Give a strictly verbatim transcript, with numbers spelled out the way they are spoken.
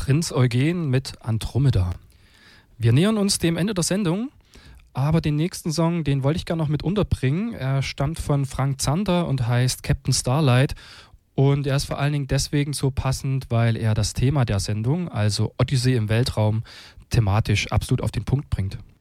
Prinz Eugen mit Andromeda. Wir nähern uns dem Ende der Sendung, aber den nächsten Song, den wollte ich gerne noch mit unterbringen. Er stammt von Frank Zander und heißt Captain Starlight. Und er ist vor allen Dingen deswegen so passend, weil er das Thema der Sendung, also Odyssee im Weltraum, thematisch absolut auf den Punkt bringt.